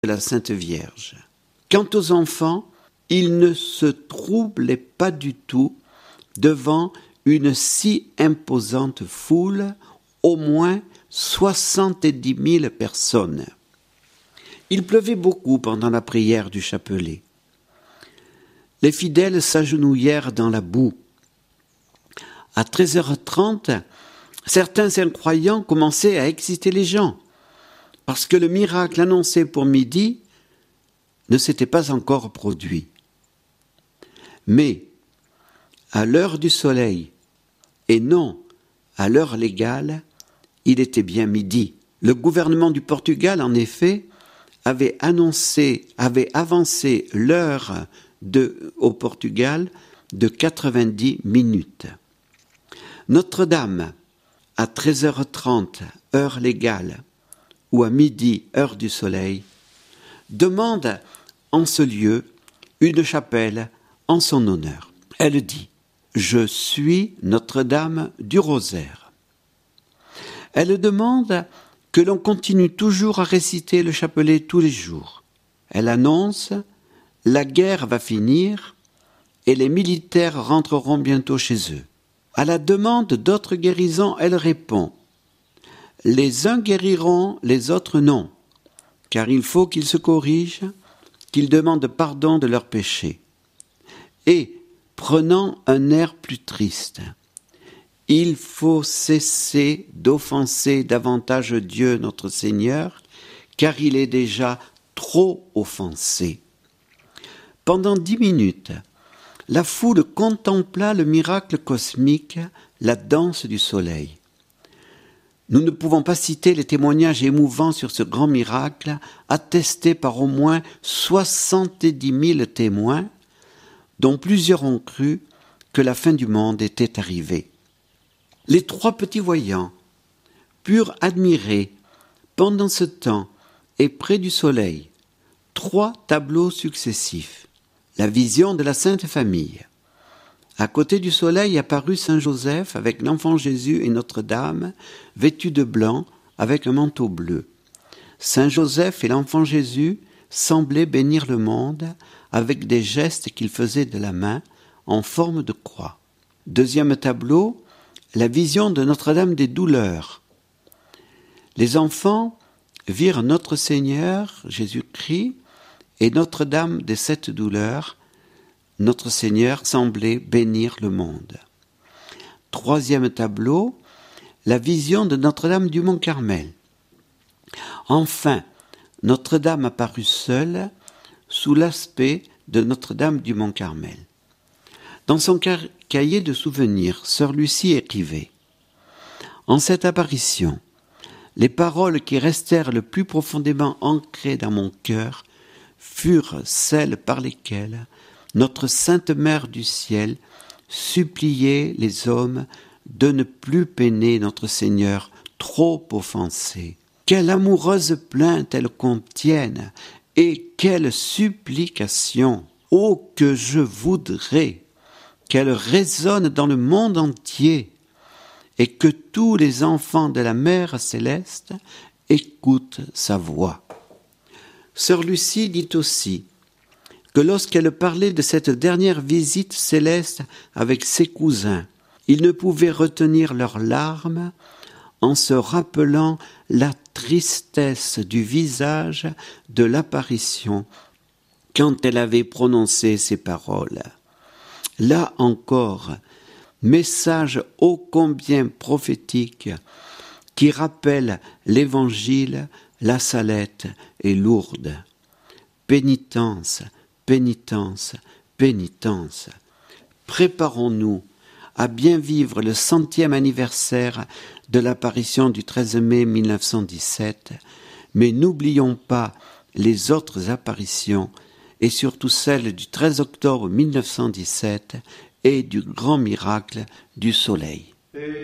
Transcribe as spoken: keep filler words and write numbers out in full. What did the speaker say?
de la Sainte Vierge. Quant aux enfants, ils ne se troublaient pas du tout devant une si imposante foule, au moins soixante-dix mille personnes. Il pleuvait beaucoup pendant la prière du chapelet. Les fidèles s'agenouillèrent dans la boue. À treize heures trente, certains incroyants commençaient à exciter les gens, parce que le miracle annoncé pour midi ne s'était pas encore produit. Mais, à l'heure du soleil, et non à l'heure légale, il était bien midi. Le gouvernement du Portugal, en effet, avait annoncé, avait avancé l'heure de, au Portugal de quatre-vingt-dix minutes. Notre-Dame, à treize heures trente, heure légale, ou à midi, heure du soleil, demande en ce lieu une chapelle en son honneur. Elle dit « Je suis Notre-Dame du Rosaire ». Elle demande que l'on continue toujours à réciter le chapelet tous les jours. Elle annonce « La guerre va finir et les militaires rentreront bientôt chez eux ». À la demande d'autres guérisons, elle répond « Les uns guériront, les autres non, car il faut qu'ils se corrigent, qu'ils demandent pardon de leurs péchés. » Et, prenant un air plus triste, « Il faut cesser d'offenser davantage Dieu notre Seigneur, car il est déjà trop offensé. » Pendant dix minutes, la foule contempla le miracle cosmique, la danse du soleil. Nous ne pouvons pas citer les témoignages émouvants sur ce grand miracle, attestés par au moins soixante-dix mille témoins, dont plusieurs ont cru que la fin du monde était arrivée. Les trois petits voyants purent admirer, pendant ce temps et près du soleil, trois tableaux successifs. La vision de la Sainte Famille. À côté du soleil apparut Saint Joseph avec l'enfant Jésus et Notre-Dame, vêtus de blanc avec un manteau bleu. Saint Joseph et l'enfant Jésus semblaient bénir le monde avec des gestes qu'il faisait de la main en forme de croix. Deuxième tableau, la vision de Notre-Dame des Douleurs. Les enfants virent Notre Seigneur, Jésus-Christ, et Notre-Dame des Sept Douleurs, notre Seigneur semblait bénir le monde. Troisième tableau, la vision de Notre-Dame du Mont-Carmel. Enfin, Notre-Dame apparut seule, sous l'aspect de Notre-Dame du Mont-Carmel. Dans son cahier de souvenirs, sœur Lucie écrivait « En cette apparition, les paroles qui restèrent le plus profondément ancrées dans mon cœur furent celles par lesquelles notre Sainte Mère du Ciel suppliait les hommes de ne plus peiner notre Seigneur trop offensé. Quelle amoureuse plainte elles contiennent et quelle supplication! Oh, que je voudrais qu'elles résonnent dans le monde entier et que tous les enfants de la Mère Céleste écoutent sa voix. » Sœur Lucie dit aussi que lorsqu'elle parlait de cette dernière visite céleste avec ses cousins, ils ne pouvaient retenir leurs larmes en se rappelant la tristesse du visage de l'apparition quand elle avait prononcé ces paroles. Là encore, message ô combien prophétique qui rappelle l'Évangile, la Salette et Lourdes. Pénitence, pénitence, pénitence. Préparons-nous à bien vivre le centième anniversaire de l'apparition du treize mai mille neuf cent dix-sept, mais n'oublions pas les autres apparitions et surtout celle du treize octobre mille neuf cent dix-sept et du grand miracle du soleil.